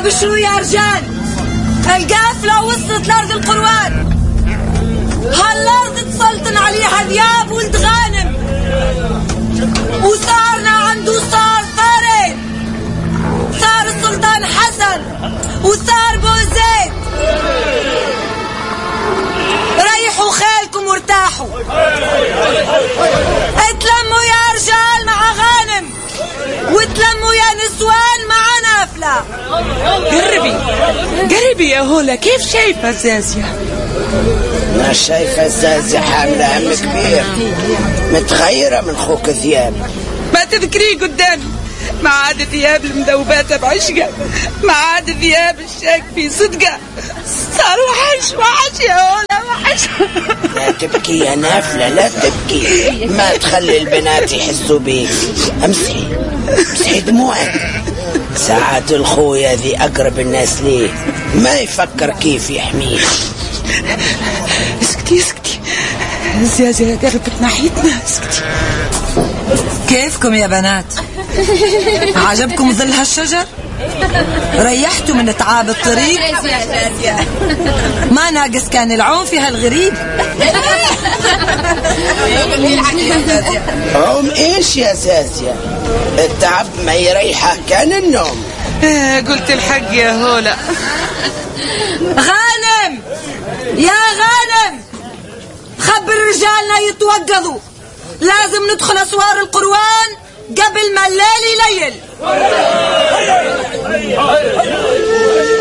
ابشروا يا رجال، القافلة وصلت لأرض القروان. هالأرض تسلطن عليها ذياب ولد غانم، وصارنا عنده صار ثارين، صار السلطان حسن وصار بوزيد. ريحوا خيلكم وارتاحوا، اتلموا يا رجال مع غانم، واتلموا يا نسوان مع نافلة. قربي يا هولا، كيف شايفة الزازية؟ ما شايفة الزازية حاملة هم كبير، متغيرة من خوك ذياب. ما تذكريه قدامي، ما عاد ذياب المذوبات بعشقة، ما عاد ذياب الشاك في صدقة. صار وحش يا هولا، وحش. لا تبكي يا نافلة، لا تبكي، ما تخلي البنات يحسوا بيك. امسحي دموعك. ساعات الخويا ذي أقرب الناس ليه، ما يفكر كيف يحميه. اسكتي الزازة قربت ناحيتنا، اسكتي. كيفكم يا بنات؟ عجبكم ظل هالشجر؟ ريحتوا من تعاب الطريق؟ ما ناقص كان العون في هالغريب. عوم ايش يا زازية؟ التعب ما يريحه كان النوم. قلت الحق يا هولا. غانم يا غانم، خبر رجالنا يتوقظوا، لازم ندخل أسوار القروان قبل ما الليل يليل.